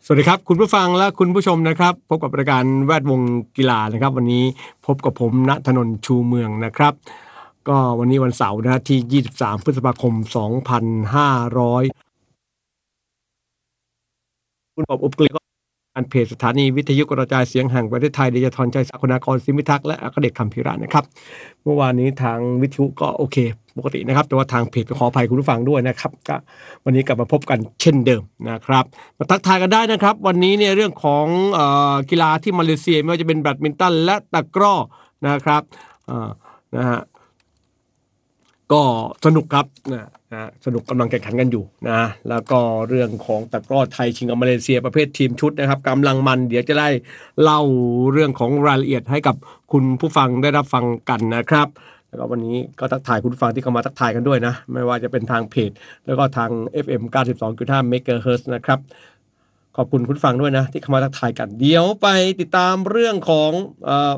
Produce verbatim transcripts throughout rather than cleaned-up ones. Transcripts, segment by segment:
สวัสดีครับคุณผู้ฟังและคุณผู้ชมนะครับพบกับรายการแวดวงกีฬานะครับวันนี้พบกับผมณธนนท์ชูเมืองนะครับก็วันนี้วันเสาร์นะที่ยี่สิบสามพฤษภาคมสองพันห้าร้อยคุณปอบอุปกรณ์การเพจสถานีวิทยุกระจายเสียงแห่งประเทศไทยเดชธรชัยศักดิ์คุณากรศิมิทักษ์และอัครเดชคำพิรานะครับเมื่อวานนี้ทางวิทยุก็โอเคปกตินะครับแต่ว่าทางเพจขออภัยคุณผู้ฟังด้วยนะครับก็วันนี้กลับมาพบกันเช่นเดิมนะครับมาทักทายกันได้นะครับวันนี้เนี่ยเรื่องของเอ่อกีฬาที่มาเลเซียไม่ว่าจะเป็นแบดมินตันและตะกร้อนะครับเอ่อนะฮะก็สนุกครับนะนะสนุกกำลังแข่งขันกันอยู่นะแล้วก็เรื่องของตะกร้อไทยชิงกับมาเลเซียประเภททีมชุดนะครับกำลังมันเดี๋ยวจะได้เล่าเรื่องของรายละเอียดให้กับคุณผู้ฟังได้รับฟังกันนะครับแล้วก็วันนี้ก็ทักทายคุณผู้ฟังที่เข้ามาทักทายกันด้วยนะไม่ว่าจะเป็นทางเพจแล้วก็ทาง เอฟ เอ็ม เก้าสิบสองจุดห้า เมกะเฮิรตซ์ นะครับขอบคุณคุณผู้ฟังด้วยนะที่เข้ามาทักทายกันเดี๋ยวไปติดตามเรื่องของเอ่อ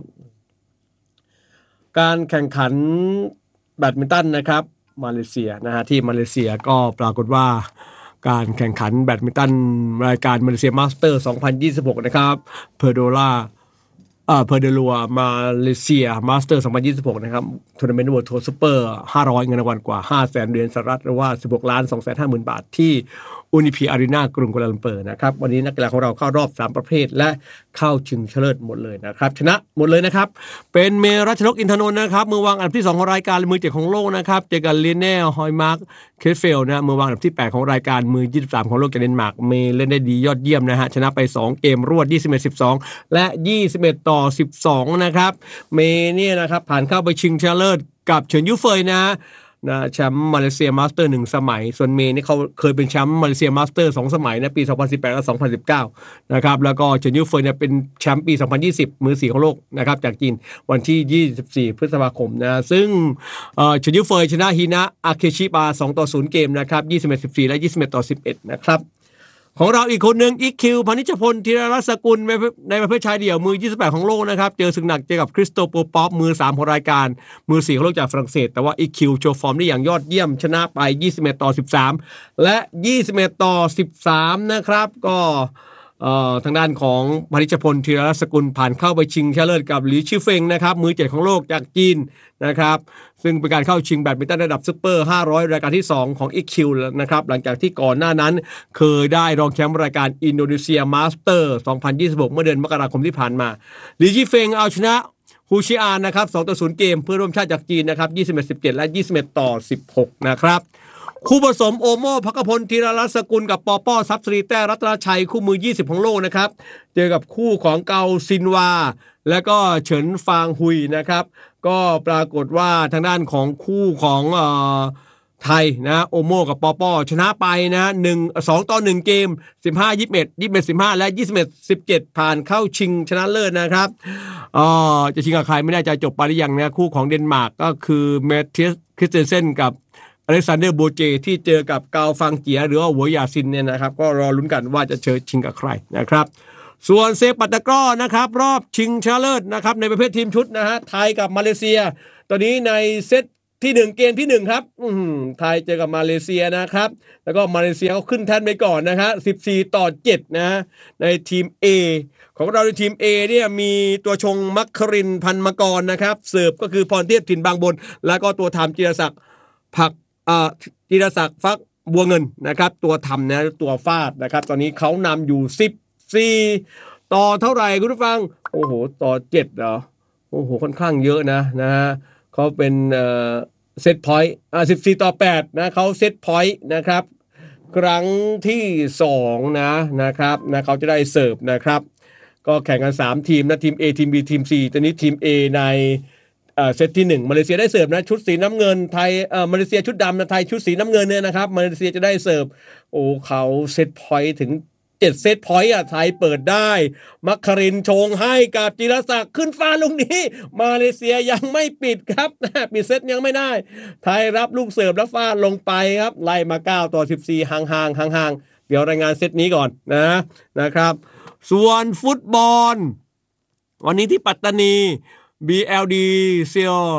การแข่งขันแบดมินตันนะครับมาเลเซียนะฮะที่มาเลเซียก็ปรากฏว่าการแข่งขันแบดมินตันรายการมาเลเซียมาสเตอร์สองพันยี่สิบหกนะครับเพอร์โดลาอ่าเพอร์เดลัวมาเลเซียมาสเตอร์สองพันยี่สิบหกนะครับทัวร์นาเมนต์เวิลด์ทัวร์ซุปเปอร์ห้าร้อยเงินรางวัลกว่า ห้าแสน เหรียญสหรัฐหรือว่า สิบหกล้านสองแสนห้าหมื่น บาทที่อูนิพีอารีนากรุงกัวลาลัมเปอร์นะครับวันนี้นักกีฬาของเราเข้ารอบสามประเภทและเข้าชิงชนะเลิศหมดเลยนะครับชนะหมดเลยนะครับเป็นเมรัชนกอินทนนท์นะครับมือวางอันดับที่สองของรายการมือเจ็ดของโลกนะครับเจอกันเลียนเนลฮอยมาร์คเคสเฟลนะมือวางอันดับที่แปดของรายการมือยี่สิบสามของโลกจากเดนมาร์กเมเล่นได้ดียอดเยี่ยมนะฮะชนะไปสองเกมรวดยี่สิบเอ็ด สิบสองและยี่สิบเอ็ดต่อสิบสองนะครับเมเนี่ยนะครับผ่านเข้าไปชิงชนะเลิศกับเฉินยูเฟยนะนะแชมป์มาเลเซียมาสเตอร์หนึ่งสมัยส่วนเมย์นี่เขาเคยเป็นแชมป์มาเลเซียมาสเตอร์สองสมัยนะปีสองพันสิบแปดและสองพันสิบเก้านะครับแล้วก็เฉินยูเฟยเนี่ยเป็นแชมป์ปีสองพันยี่สิบมือสี่ของโลกนะครับจากจีนวันที่ยี่สิบสี่พฤษภาคมนะซึ่งเอ่อเฉินยูเฟยชนะฮินะอาเคชิบาสองต่อศูนย์เกมนะครับยี่สิบเอ็ด สิบสี่และยี่สิบเอ็ดต่อสิบเอ็ดนะครับของเราอีกคนหนึ่งอีคิวพานิชพลธีรรัศกุลในประเภทชายเดี่ยวมือยี่สิบแปดของโลกนะครับเจอศึกหนักเจอกับคริสโตโปป๊อปมือสามของรายการมือสี่ของโลกจากฝรั่งเศสแต่ว่าอีคิวโชว์ฟอร์มได้อย่างยอดเยี่ยมชนะไปยี่สิบเอ็ดต่อสิบสามและยี่สิบเอ็ดต่อสิบสามนะครับก็เอ่อทางด้านของพานิชพลธีรรัศกุลผ่านเข้าไปชิงชนะเลิศกับหลีชื่อเฟงนะครับมือเจ็ดของโลกจากจีนนะครับซึ่งเป็นการเข้าชิงแบดมินตันระดับซุปเปอร์ห้าร้อยรายการที่สองของ อี คิว นะครับหลังจากที่ก่อนหน้านั้นเคยได้รองแชมป์รายการอินโดนีเซียมาสเตอร์สองพันยี่สิบหกเมื่อเดือนมกราคมที่ผ่านมาหลีชื่อเฟงเอาชนะฮูชิอานนะครับสองต่อศูนย์เกมเพื่อร่วมชาติจากจีนนะครับยี่สิบเอ็ด สิบเจ็ดและยี่สิบเอ็ดต่อสิบหกนะครับคู่ผสมโอโม่ภักพลธีรรัศกุลกับปอป้อทรัพย์สรีแต้รัตนชัยคู่มือยี่สิบของโลกนะครับเจอกับคู่ของเกาซินวาและก็เฉินฟางฮุยนะครับก็ปรากฏว่าทางด้านของคู่ของเอ่อไทยนะโอโม่กับปอป้อชนะไปนะหนึ่ง สองต่อหนึ่งเกมสิบห้า ยี่สิบเอ็ด ยี่สิบเอ็ด สิบห้าและยี่สิบเอ็ด สิบเจ็ดผ่านเข้าชิงชนะเลิศนะครับเอ่อจะชิงกับใครไม่แน่ใจจบไปหรือยังนะคู่ของเดนมาร์กก็คือเมทเทียสคริสเตนเซนกับอเล็กซานเดอร์โบเจที่เจอกับเกาฟังเจียหรือว่าหัวยาซินเนี่ยนะครับก็รอลุ้นกันว่าจะเจอชิงกับใครนะครับส่วนเซปัตตะกร้อนะครับรอบชิงชนะเลิศนะครับในประเภททีมชุดนะฮะไทยกับมาเลเซียตอนนี้ในเซตที่หนึ่งเกมที่หนึ่งครับอืมไทยเจอกับมาเลเซียนะครับแล้วก็มาเลเซียเขาขึ้นแท่นไปก่อนนะฮะสิบสี่ต่อเจ็ดนะในทีม A ของเราในทีม A เนี่ยมีตัวชงมัคครินทร์พันมกรนะครับเสิร์ฟก็คือพรเทพถิ่นบางบนแล้วก็ตัวทำจิรศักดิ์ผักอ่าจิรศักดิ์ฟักบัวเงินนะครับตัวทำนะตัวฟาดนะครับตอนนี้เขานำอยู่สิบสี่ต่อเท่าไหร่คุณผู้ฟังโอ้โหต่อเจ็ดเหรอโอ้โหค่อนข้างเยอะนะนะฮะเขาเป็นเอ่อเซตพอยต์อ่าสิบสี่ต่อแปดนะเขาเซตพอยต์นะครับครั้งที่สองนะนะครับนะเขาจะได้เสิร์ฟนะครับก็แข่งกันสามทีมนะทีม A ทีม B ทีม C ตอนนี้ทีม A ในเซตที่หนึ่งมาเลเซียได้เสิร์ฟนะชุดสีน้ำเงินไทยเอ่อมาเลเซียชุดดำนะไทยชุดสีน้ำเงินเนี่ยนะครับมาเลเซียจะได้เสิร์ฟโอ้เขาเซตพอยต์ถึงเจ็ดเซตพอยต์อ่ะไทยเปิดได้มัคครินทร์ชงให้กับจิรศักดิ์ขึ้นฟ้าลูกนี้มาเลเซียยังไม่ปิดครับปิดเซตยังไม่ได้ไทยรับลูกเสิร์ฟแล้วฟาดลงไปครับไล่มาเก้าต่อสิบสี่ห่างๆห่างๆเดี๋ยวรายงานเซตนี้ก่อนนะนะครับส่วนฟุตบอลวันนี้ที่ปัตตานี บี แอล ดี เซียว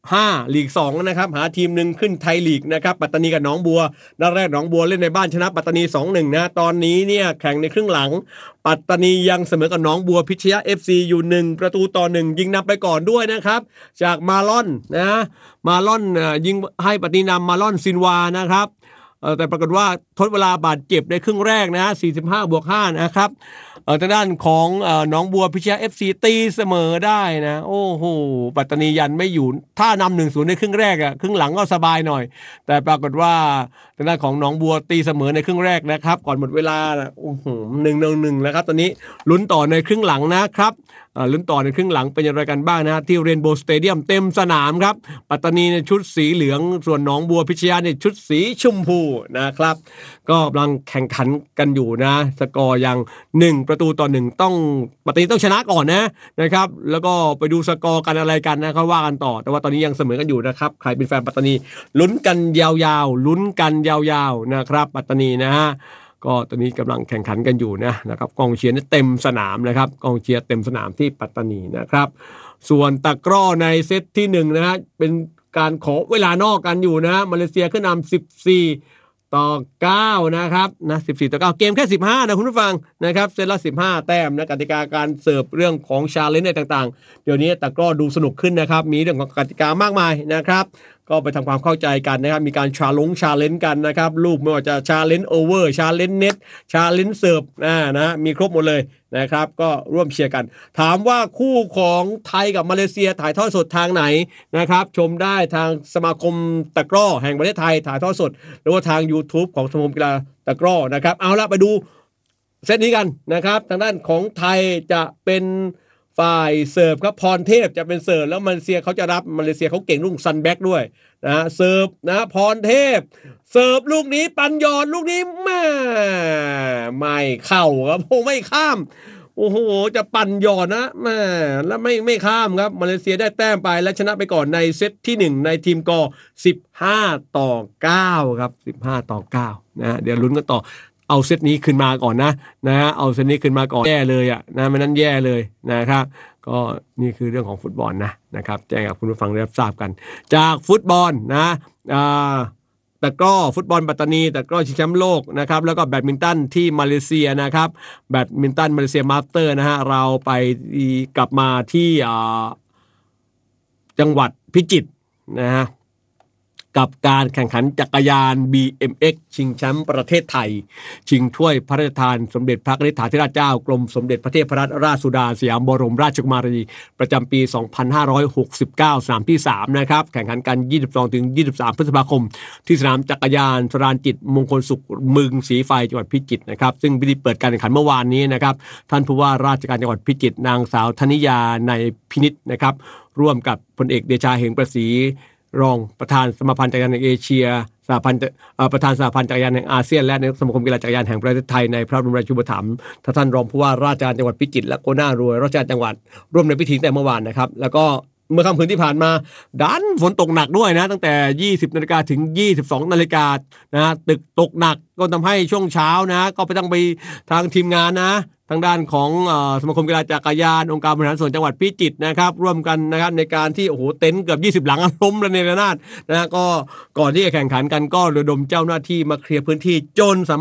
ห้าลีกสองนะครับหาทีมหนึ่งขึ้นไทยลีกนะครับปัตตานีกับหนองบัวนัดแรกหนองบัวเล่นในบ้านชนะปัตตานี สองหนึ่ง นะตอนนี้เนี่ยแข่งในครึ่งหลังปัตตานียังเสมอกับหนองบัวพิชยะ เอฟ ซี อยู่หนึ่งประตูต่อหนึ่งยิงนำไปก่อนด้วยนะครับจากมาลอนนะมาลอนยิงให้ปัตตานีนำมาลอนซินวานะครับแต่ปรากฏว่าทดเวลาบาดเจ็บในครึ่งแรกนะสี่สิบห้าบวกห้านะครับทางด้านของหนองบัวพิชยะ เอฟ ซี ตีเสมอได้นะโอ้โหปัตตานียันไม่อยู่ถ้านำ หนึ่งศูนย์ ในครึ่งแรกอ่ะครึ่งหลังก็สบายหน่อยแต่ปรากฏว่าทางด้านของหนองบัวตีเสมอในครึ่งแรกนะครับก่อนหมดเวลาโอ้โหหนึ่งหนึ่งแล้วครับตอนนี้ลุ้นต่อในครึ่งหลังนะครับลุ้นต่อในครึ่งหลังเป็นอย่างไรกันบ้างนะที่เรนโบว์สเตเดียมเต็มสนามครับปัตตานีในชุดสีเหลืองส่วนหนองบัวพิชยะในชุดสีชมพูนะครับก็กำลังแข่งขันกันอยู่นะสกอร์ยังหนึ่งประตูต่อหนึ่งต้องปัตตานีต้องชนะก่อนนะนะครับแล้วก็ไปดูสกอร์กันอะไรกันนะเขาว่ากันต่อแต่ว่าตอนนี้ยังเสมอกันอยู่นะครับใครเป็นแฟนปัตตานีลุ้นกันยาวๆลุ้นกันยาวๆนะครับปัตตานีนะฮะก็ตอนนี้กำลังแข่งขันกันอยู่นะนะครับกองเชียร์เต็มสนามนะครับกองเชียร์เต็มสนามที่ปัตตานีนะครับส่วนตะกร้อในเซตที่หนึ่งนะฮะเป็นการขอเวลานอกกันอยู่นะมาเลเซียขึ้นนำสิบสี่ต่อเก้านะครับนะสิบสี่ต่อเก้าเกมแค่สิบห้านะคุณผู้ฟังนะครับเซตละสิบห้าแต้มนะกติกาการเสิร์ฟเรื่องของชาเลนจ์ต่างๆเดี๋ยวนี้ตะกร้อดูสนุกขึ้นนะครับมีเรื่องของกติกามากมายนะครับก็ไปทำความเข้าใจกันนะครับมีการชาลงชาเลนจ์กันนะครับลูกไม่ว่าจะชาเลนจ์โอเวอร์ชาเลนจ์เน็ตชาเลนจ์เสิร์ฟนะนะมีครบหมดเลยนะครับก็ร่วมเชียร์กันถามว่าคู่ของไทยกับมาเลเซียถ่ายทอดสดทางไหนนะครับชมได้ทางสมาคมตะกร้อแห่งประเทศไทยถ่ายทอดสดหรือว่าทาง YouTube ของสมาคมกีฬาตะกร้อนะครับเอาละไปดูเซตนี้กันนะครับทางด้านของไทยจะเป็นฝ่ายเสิร์ฟครับพรเทพจะเป็นเสิร์ฟแล้วมาเลเซียเขาจะรับมาเลเซียเขาเก่งลูกซันแบ็กด้วยนะเสิร์ฟนะพรเทพเสิร์ฟลูกนี้ปันยอนลูกนี้แม่ไม่เข้าครับโอ้ไม่ข้ามโอ้โหจะปั่นยอนนะแม่แล้วไม่ไม่ข้ามครับมาเลเซียได้แต้มไปและชนะไปก่อนในเซตที่หนึ่งในทีมกอสิบห้าต่อเก้าครับสิบห้าต่อเก้านะเดี๋ยวลุ้นกันต่อเอาเซตนี้ขึ้นมาก่อนนะนะฮะเอาเซตนี้ขึ้นมาก่อนแย่เลยอ่ะนะไม่นั้นแย่เลยนะครับก็นี่คือเรื่องของฟุตบอลนะนะครับแจ้งกับคุณผู้ฟังได้รับทราบกันจากฟุตบอลนะอ่าตะกร้อฟุตบอลปัตตานีตะกร้อชิงแชมป์โลกนะครับแล้วก็แบดมินตันที่มาเลเซียนะครับแบดมินตันมาเลเซียมาสเตอร์นะฮะเราไปกลับมาที่อ่าจังหวัดพิจิตรนะฮะกับการแข่งขันจักรยาน บี เอ็ม เอ็กซ์ ชิงแชมป์ประเทศไทยชิงถ้วยพระราชทานสมเด็จพระนิธิธิราชเจ้ากรมสมเด็จพระเทพรัตนราชสุดาสยามบรมราชกุมารีประจำปี สองพันห้าร้อยหกสิบเก้า สนามที่สามนะครับแข่งขันกัน ยี่สิบสองถึงยี่สิบสาม พฤษภาคมที่สนามจักรยานสรานจิตมงคลสุขเมืองศรีไฟจังหวัดพิจิตรนะครับซึ่งพิธีเปิดการแข่งขันเมื่อวานนี้นะครับท่านผู้ว่าราชการจังหวัดพิจิตรนางสาวธนิยาในพินิจนะครับร่วมกับพลเอกเดชาเหงประศรีรองประธานสมาพันธ์จักรยานแห่งเอเชียสหพันธ์ประธานสหพันธ์จักรยานแห่งอาเซียนและนายกสมาคมกีฬาจักรยานแห่งประเทศไทยในพระบรมราชูปถัมภ์ท่านรองผู้ว่าราชการจังหวัดพิจิตรและโกน่ารวยราชการจังหวัดร่วมในพิธีแต่เมื่อวานนะครับแล้วก็เมื่อค่ำคืนที่ผ่านมาดันฝนตกหนักด้วยนะตั้งแต่ ยี่สิบนาฬิกา ถึง ยี่สิบสองนาฬิกานะตึกตกหนักก็ทำให้ช่วงเช้านะก็ไปต้องไปทางทีมงานนะทางด้านของสมาคมกีฬาจักรยานองค์การบริหารส่วนจังหวัดพิจิตรนะครับร่วมกันนะครับในการที่โอ้โหเต็นท์เกือบยี่สิบหลังล้มระเนระนาดนะก็ก่อนที่จะแข่งขันกันก็ระดมเจ้าหน้าที่มาเคลียร์พื้นที่จนสามารถ